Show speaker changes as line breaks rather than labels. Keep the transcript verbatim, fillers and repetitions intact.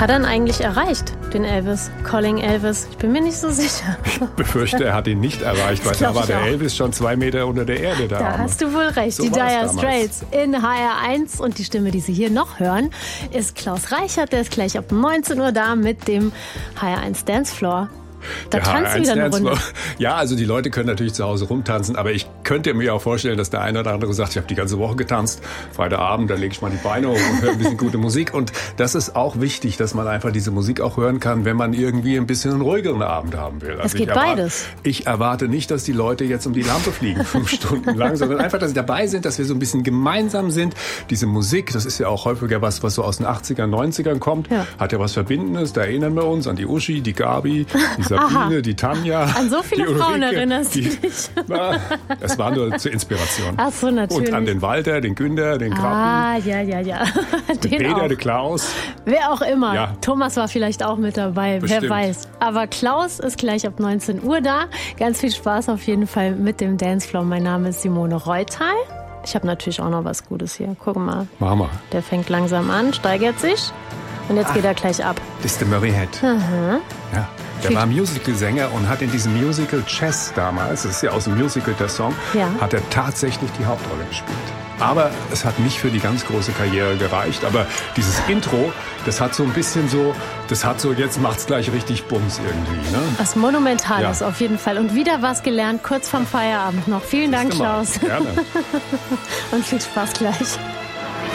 Hat er ihn eigentlich erreicht, den Elvis? Calling Elvis? Ich bin mir nicht so sicher.
Ich befürchte, er hat ihn nicht erreicht, weil da war der auch. Elvis schon zwei Meter unter der Erde da.
Da hast du wohl recht. So die Dire Straits in H R eins. Und die Stimme, die Sie hier noch hören, ist Klaus Reichert. Der ist gleich ab neunzehn Uhr da mit dem H R eins Dancefloor. Da tanzt wieder eine Runde.
Ja, also die Leute können natürlich zu Hause rumtanzen, aber ich könnte mir auch vorstellen, dass der eine oder andere sagt, ich habe die ganze Woche getanzt, Freitagabend, da lege ich mal die Beine hoch und höre ein bisschen gute Musik. Und das ist auch wichtig, dass man einfach diese Musik auch hören kann, wenn man irgendwie ein bisschen einen ruhigeren Abend haben will. Also
es geht
ich erwarte,
beides.
Ich erwarte nicht, dass die Leute jetzt um die Lampe fliegen, fünf Stunden lang, sondern einfach, dass sie dabei sind, dass wir so ein bisschen gemeinsam sind. Diese Musik, das ist ja auch häufiger was, was so aus den achtzigern, neunzigern kommt, ja. Hat ja was Verbindendes. Da erinnern wir uns an die Uschi, die Gabi, die Sabine, Aha. die Tanja.
An so viele
die
Frauen
Ulrike,
erinnerst du
die,
dich?
Na, das war nur zur Inspiration.
Ach so, natürlich.
Und an den Walter, den Günther, den Krabben.
Ah, ja, ja, ja.
Den, den Peter, auch. Den Klaus.
Wer auch immer.
Ja.
Thomas war vielleicht auch mit dabei,
Bestimmt.
wer weiß. Aber Klaus ist gleich ab neunzehn Uhr da. Ganz viel Spaß auf jeden Fall mit dem Dancefloor. Mein Name ist Simone Reutal. Ich habe natürlich auch noch was Gutes hier. Guck mal.
Mama.
Der fängt langsam an, steigert sich. Und jetzt Ach, geht er gleich ab.
Das ist der Murray Head.
Mhm.
Ja. Der war Musical-Sänger und hat in diesem Musical Chess damals, das ist ja aus dem Musical der Song, ja. hat er tatsächlich die Hauptrolle gespielt. Aber es hat nicht für die ganz große Karriere gereicht. Aber dieses Intro, das hat so ein bisschen so, das hat so, jetzt macht's gleich richtig Bums irgendwie. Ne?
Was Monumentales
ja.
auf jeden Fall. Und wieder was gelernt, kurz vorm Feierabend noch. Vielen Dank, Klaus.
Gerne.
Und viel Spaß gleich.